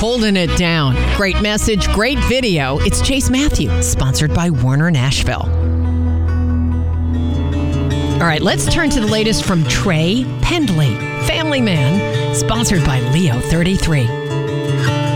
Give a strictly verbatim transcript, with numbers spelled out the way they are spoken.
Holding it down. Great message, great video. It's Chase Matthew, sponsored by Warner Nashville. All right, let's turn to the latest from Trey Pendley, Family Man, sponsored by Leo thirty-three.